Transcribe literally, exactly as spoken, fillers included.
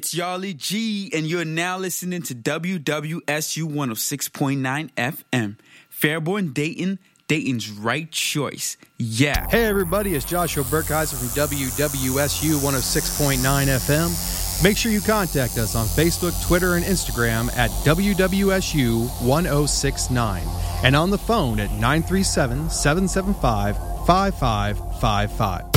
It's Yarly G, and you're now listening to W W S U one oh six point nine F M. Fairborn, Dayton, Dayton's right choice. Yeah. Hey, everybody, it's Joshua Burkheiser from W W S U one oh six point nine F M. Make sure you contact us on Facebook, Twitter, and Instagram at W W S U one oh six nine and on the phone at nine three seven, seven seven five, five five five five.